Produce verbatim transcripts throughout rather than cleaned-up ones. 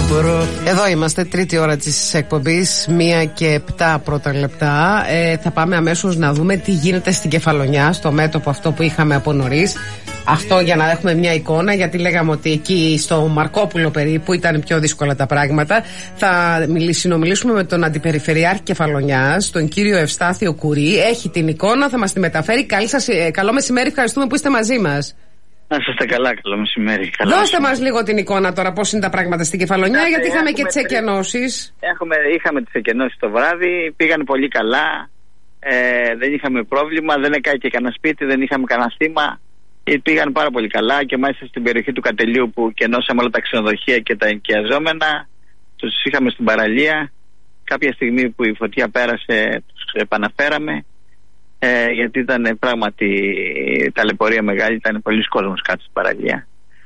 Εδώ είμαστε, τρίτη ώρα της εκπομπής, μία και επτά πρώτα λεπτά. ε, Θα πάμε αμέσως να δούμε τι γίνεται στην Κεφαλονιά, στο μέτωπο αυτό που είχαμε από νωρίς. Αυτό για να έχουμε μια εικόνα, γιατί λέγαμε ότι εκεί στο Μαρκόπουλο περίπου ήταν πιο δύσκολα τα πράγματα. Θα συνομιλήσουμε με τον Αντιπεριφερειάρχη Κεφαλονιάς, τον κύριο Ευστάθιο Κουρί. Έχει την εικόνα, θα μας τη μεταφέρει. Καλή σας, καλό μεσημέρι, ευχαριστούμε που είστε μαζί μας. Να είστε καλά, καλό μεσημέρι. Καλό Δώστε μεσημέρι. μας λίγο την εικόνα τώρα, πώς είναι τα πράγματα στην Κεφαλονιά, Άτε, γιατί είχαμε και τις τρι... εκενώσεις. Έχουμε, είχαμε τις εκενώσεις το βράδυ, πήγαν πολύ καλά. Ε, δεν είχαμε πρόβλημα, δεν έκαηκε και κανένα σπίτι, δεν είχαμε κανένα θύμα. Πήγαν πάρα πολύ καλά και μάλιστα στην περιοχή του Κατελείου που κενώσαμε όλα τα ξενοδοχεία και τα ενοικιαζόμενα, τους είχαμε στην παραλία. Κάποια στιγμή που η φωτιά πέρασε, τους επαναφέραμε. Ε, γιατί ήταν πράγματι ταλαιπωρία μεγάλη, ήταν πολλοί κόσμος κάτω στην παραλία.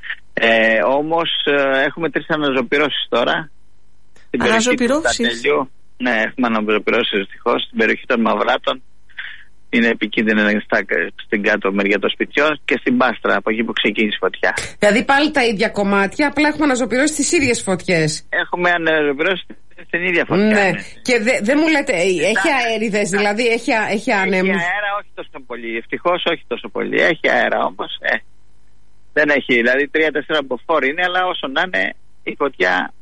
Ε, όμως ε, έχουμε τρεις αναζωπυρώσεις τώρα. Αναζωπυρώσεις? Ναι, έχουμε αναζωπυρώσεις δυστυχώς στην περιοχή των Μαυράτων. Είναι επικίνδυνο να είναι στην κάτω μεριά των σπιτιών και στην Πάστρα, από εκεί που ξεκίνησε η φωτιά. Δηλαδή πάλι τα ίδια κομμάτια, απλά έχουμε αναζωπυρώσει τις ίδιες φωτιές. Έχουμε αναζωπυρώσει στην ίδια φωτιά. Ναι. Ναι. Και δεν δε μου λέτε, έχει αέριδες, δηλαδή έχει, έχει άνεμους? Έχει αέρα, όχι τόσο πολύ. Ευτυχώς όχι τόσο πολύ. Έχει αέρα όμως. Ε. Δεν έχει, δηλαδή τρία τέσσερα μποφόρ είναι, αλλά όσο να είναι η φωτιά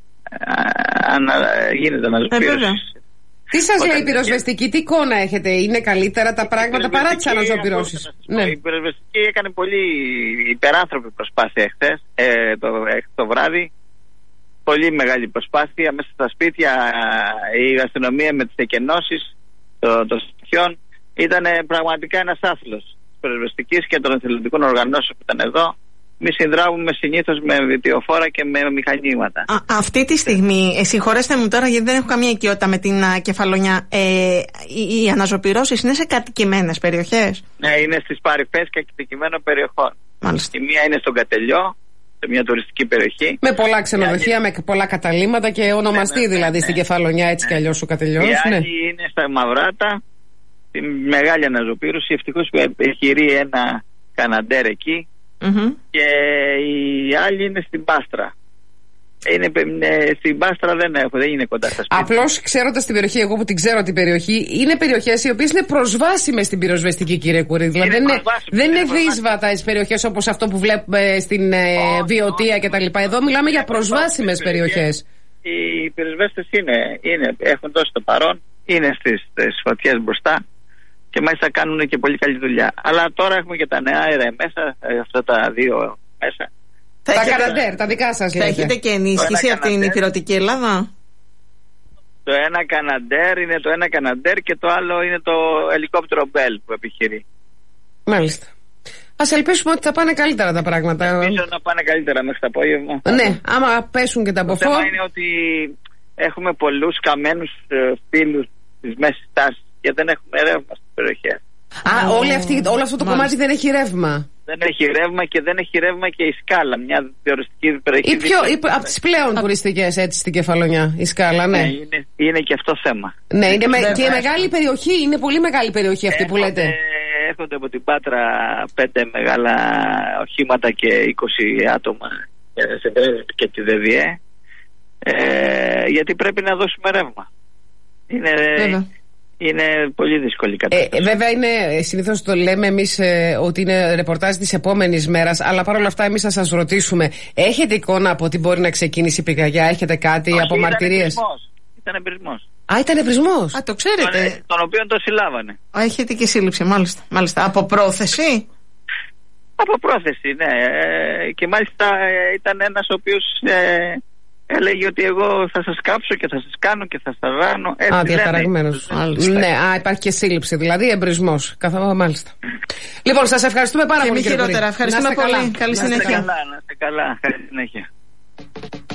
ανα, γίνεται αναζωπήρωση. Τι σας λέει η πυροσβεστική, τι εικόνα έχετε, είναι καλύτερα τα πράγματα παρά τις αναζωπυρώσεις? Ναι. Η πυροσβεστική έκανε πολύ υπεράνθρωπη προσπάθεια εχθές, ε, το, το βράδυ. Πολύ μεγάλη προσπάθεια μέσα στα σπίτια. Η αστυνομία με τις εκενώσεις των σπιτιών ήταν πραγματικά ένας άθλος της πυροσβεστικής και των εθελοντικών οργανώσεων που ήταν εδώ. Εμείς συνδράμουμε συνήθως με βιτιοφόρα και με μηχανήματα. Α, αυτή τη στιγμή, ε, συγχωρέστε μου τώρα γιατί δεν έχω καμία οικειότητα με την α, Κεφαλονιά, ε, οι, οι αναζωπυρώσεις είναι σε κατοικημένες περιοχές? Ναι, είναι στις παρυφές κατοικημένων περιοχών. Μάλιστα. Η μία είναι στον Κατελιό, σε μια τουριστική περιοχή. Με πολλά ξενοδοχεία, με πολλά καταλύματα και ονομαστεί ναι, ναι, ναι, δηλαδή ναι. Στην Κεφαλονιά έτσι ναι. Κι αλλιώς ο Κατελιός. Η ναι. άλλη είναι στα Μαυράτα, τη μεγάλη αναζωπήρωση. Ευτυχώς που έχει ρει ένα Καναντέρ εκεί. Mm-hmm. Και η άλλη είναι στην Πάστρα. Είναι, στην Πάστρα δεν έχω, δεν είναι κοντά στα σπίτια. Απλώς ξέροντας την περιοχή, εγώ που την ξέρω την περιοχή, είναι περιοχές οι οποίες είναι προσβάσιμες στην πυροσβεστική, κύριε Κουρί. Δηλαδή δεν είναι, δεν είναι δύσβατα τις περιοχές όπως αυτό που βλέπουμε στην oh, Βιωτία oh, κτλ. Oh, Εδώ μιλάμε oh, για προσβάσιμες oh, περιοχές. Οι πυροσβέστες είναι, είναι, έχουν δώσει το παρόν, είναι στις, στις φωτιές μπροστά. Και μάλιστα κάνουν και πολύ καλή δουλειά. Αλλά τώρα έχουμε και τα νέα αέρα μέσα, αυτά τα δύο μέσα. Τα έχετε... Καναντέρ, τα δικά σας λέτε. Θα έχετε και ενίσχυση από την υπηρετική Ελλάδα? Το ένα Καναντέρ είναι το ένα Καναντέρ και το άλλο είναι το ελικόπτερο Μπέλ που επιχειρεί. Μάλιστα. Ας ελπίσουμε ότι θα πάνε καλύτερα τα πράγματα. Ελπίζω να πάνε καλύτερα μέχρι το απόγευμα. Ναι, άμα πέσουν και τα από φω. Το θέμα είναι ότι έχουμε πολλούς καμένους φίλους της μέσης τάσης και δεν έχουμε ρεύμα στην περιοχή. Α, oh. όλη αυτή, όλο αυτό το Μάλιστα. κομμάτι δεν έχει ρεύμα. Δεν έχει ρεύμα και δεν έχει ρεύμα και η Σκάλα, μια τουριστική περιοχή. Ή πιο, ή, από τις πλέον Α. τουριστικές έτσι στην Κεφαλονιά, η Σκάλα, ναι. ναι είναι, είναι και αυτό θέμα. Ναι, είναι με, και μεγάλη περιοχή, είναι πολύ μεγάλη περιοχή αυτή έρχονται, που λέτε. Έρχονται από την Πάτρα πέντε μεγάλα οχήματα και είκοσι άτομα και τη ΔΕΔΙΕ, ε, γιατί πρέπει να δώσουμε ρεύμα. Είναι... Βέβαια. Είναι πολύ δύσκολη η κατάσταση. Ε, βέβαια, είναι, συνήθως το λέμε εμείς ε, ότι είναι ρεπορτάζ της επόμενης μέρας, αλλά παρόλα αυτά εμείς θα σας ρωτήσουμε, έχετε εικόνα από τι μπορεί να ξεκίνήσει η πυρκαγιά, έχετε κάτι Όχι, από μαρτυρίες? Ήταν εμπρισμός. Α, ήταν εμπρισμός. Α, το ξέρετε. Τον, τον οποίο το συλλάβανε. Α, έχετε και σύλληψη, μάλιστα. μάλιστα. Από πρόθεση. Από πρόθεση, ναι. Ε, και μάλιστα ε, ήταν ένας ο οποίος... Ε, έλεγε ότι εγώ θα σας κάψω και θα σας κάνω και θα σας ράνω. Α, διαταραγμένος. Ναι, α, υπάρχει και σύλληψη, δηλαδή εμπρισμός. Καθόλου, μάλιστα. Λοιπόν, σας ευχαριστούμε πάρα και πολύ. Και μη χειρότερα. Ευχαριστούμε πολύ. Καλή συνέχεια. Να είστε καλά, να είστε καλά. Καλή συνέχεια.